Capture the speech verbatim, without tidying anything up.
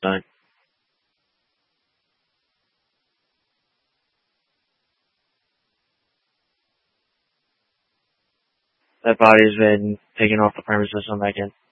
Done. That body's been taken off the premises on that again.